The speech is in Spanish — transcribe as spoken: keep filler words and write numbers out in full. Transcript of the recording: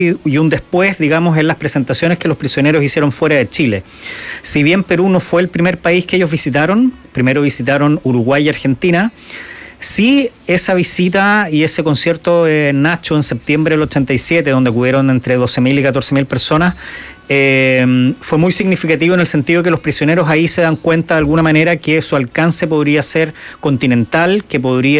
y un después, digamos, en las presentaciones que los prisioneros hicieron fuera de Chile. Si bien Perú no fue el primer país que ellos visitaron, primero visitaron Uruguay y Argentina, sí esa visita y ese concierto de Nacho en septiembre del ochenta y siete, donde acudieron entre doce mil y catorce mil personas, eh, fue muy significativo en el sentido que los prisioneros ahí se dan cuenta de alguna manera que su alcance podría ser continental, que podría